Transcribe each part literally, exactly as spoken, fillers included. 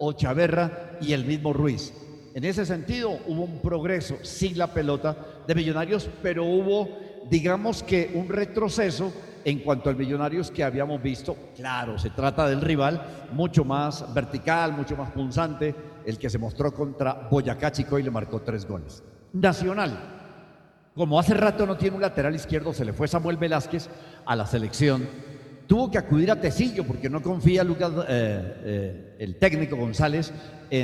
o Chaverra y el mismo Ruiz. En ese sentido hubo un progreso sin la pelota de Millonarios, pero hubo, digamos que un retroceso en cuanto al Millonarios que habíamos visto. Claro, se trata del rival mucho más vertical, mucho más punzante, el que se mostró contra Boyacá Chico y le marcó tres goles. Nacional, como hace rato no tiene un lateral izquierdo, se le fue Samuel Velázquez a la selección, tuvo que acudir a Tecillo porque no confía Lucas, eh, eh, el técnico González,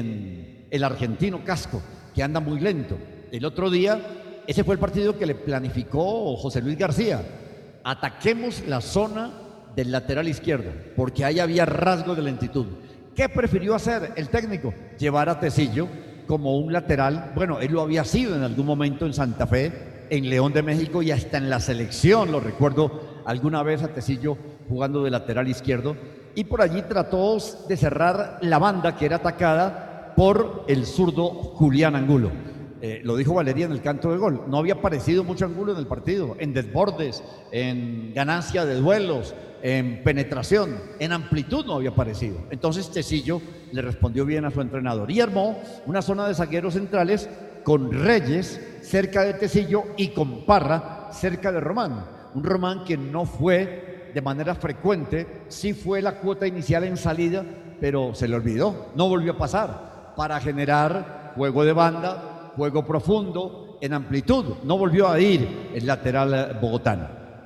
en el argentino Casco, que anda muy lento. El otro día, ese fue el partido que le planificó José Luis García. Ataquemos la zona del lateral izquierdo, porque ahí había rasgos de lentitud. ¿Qué prefirió hacer el técnico? Llevar a Tecillo como un lateral. Bueno, él lo había sido en algún momento en Santa Fe, en León de México y hasta en la selección, lo recuerdo alguna vez a Tecillo jugando de lateral izquierdo. Y por allí trató de cerrar la banda que era atacada por el zurdo Julián Angulo. Eh, lo dijo Valeria en el canto de gol, no había aparecido mucho Angulo en el partido, en desbordes, en ganancia de duelos, en penetración, en amplitud no había aparecido. Entonces Tecillo le respondió bien a su entrenador y armó una zona de zagueros centrales con Reyes cerca de Tecillo y con Parra cerca de Román. Un Román que no fue de manera frecuente, sí fue la cuota inicial en salida, pero se le olvidó, no volvió a pasar para generar juego de banda, juego profundo, en amplitud. No volvió a ir el lateral bogotano.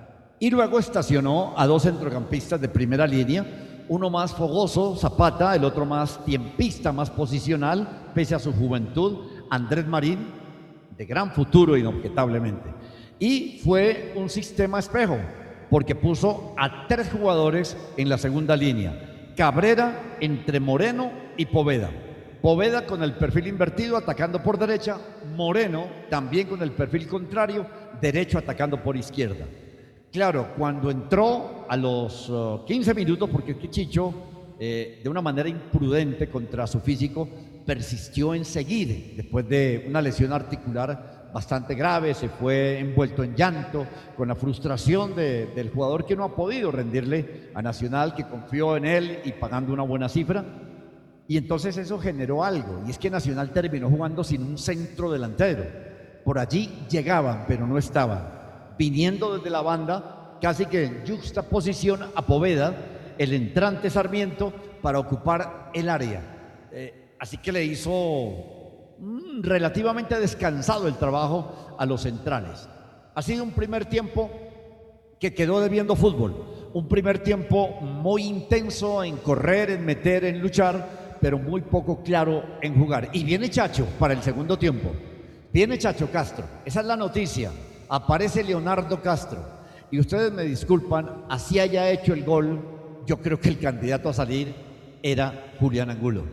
Y luego estacionó a dos centrocampistas de primera línea, uno más fogoso, Zapata, el otro más tiempista, más posicional, pese a su juventud, Andrés Marín, de gran futuro inobjetablemente. Y fue un sistema espejo, porque puso a tres jugadores en la segunda línea. Cabrera entre Moreno y Poveda. Poveda con el perfil invertido atacando por derecha, Moreno también con el perfil contrario, derecho atacando por izquierda. Claro, cuando entró a los uh, quince minutos, porque Chicho, eh, de una manera imprudente contra su físico, persistió en seguir después de una lesión articular bastante grave, se fue envuelto en llanto, con la frustración de, del jugador que no ha podido rendirle a Nacional, que confió en él y pagando una buena cifra. Y entonces eso generó algo, y es que Nacional terminó jugando sin un centro delantero. Por allí llegaban, pero no estaban. Viniendo desde la banda, casi que en juxtaposición a Poveda, el entrante Sarmiento, para ocupar el área. Eh, así que le hizo mm, relativamente descansado el trabajo a los centrales. Ha sido un primer tiempo que quedó debiendo fútbol. Un primer tiempo muy intenso en correr, en meter, en luchar, pero muy poco claro en jugar. Y viene Chacho para el segundo tiempo. Viene Chacho Castro. Esa es la noticia. Aparece Leonardo Castro. Y ustedes me disculpan, así haya hecho el gol, yo creo que el candidato a salir era Julián Angulo.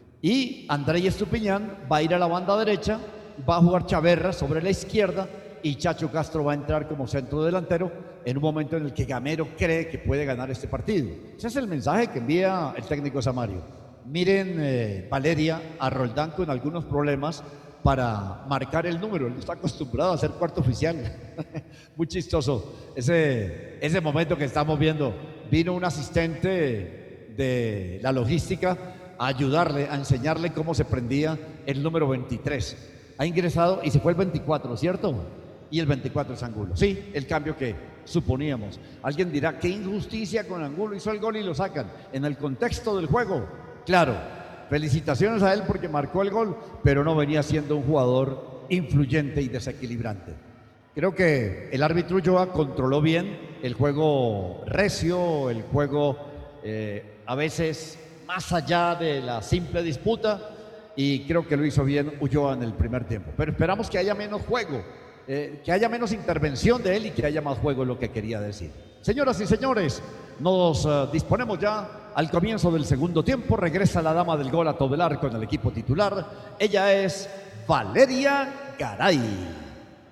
Y Andrés Estupiñán va a ir a la banda derecha, va a jugar Chaverra sobre la izquierda y Chacho Castro va a entrar como centro delantero en un momento en el que Gamero cree que puede ganar este partido. Ese es el mensaje que envía el técnico Samario. Miren, eh, Valeria, a Roldán con algunos problemas para marcar el número. Él está acostumbrado a ser cuarto oficial. Muy chistoso ese, ese momento que estamos viendo. Vino un asistente de la logística a ayudarle, a enseñarle cómo se prendía el número veintitrés. Ha ingresado y se fue el veinticuatro, ¿cierto? Y el veinticuatro es Angulo. Sí, el cambio que suponíamos. Alguien dirá, qué injusticia con Angulo, hizo el gol y lo sacan. En el contexto del juego, claro, felicitaciones a él porque marcó el gol, pero no venía siendo un jugador influyente y desequilibrante. Creo que el árbitro Ulloa controló bien el juego recio, el juego eh, a veces más allá de la simple disputa, y creo que lo hizo bien Ulloa en el primer tiempo. Pero esperamos que haya menos juego, eh, que haya menos intervención de él y que haya más juego, es lo que quería decir. Señoras y señores, nos uh, disponemos ya al comienzo del segundo tiempo. Regresa la dama del gol a Todelar con el equipo titular. Ella es Valeria Garay.